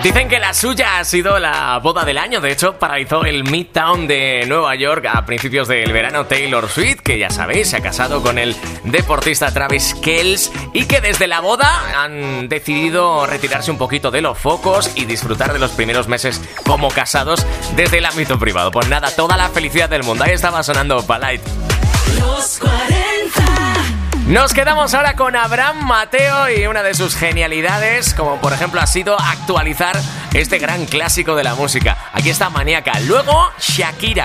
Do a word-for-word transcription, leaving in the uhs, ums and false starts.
Dicen que la suya ha sido la boda del año. De hecho, paralizó el Midtown de Nueva York a principios del verano Taylor Swift, que ya sabéis, se ha casado con el deportista Travis Kelce, y que desde la boda han decidido retirarse un poquito de los focos y disfrutar de los primeros meses como casados desde el ámbito privado. Pues nada, toda la felicidad del mundo. Ahí estaba sonando Palait. Los cuarenta. Nos quedamos ahora con Abraham Mateo y una de sus genialidades, como por ejemplo ha sido actualizar este gran clásico de la música. Aquí está Maníaca. Luego Shakira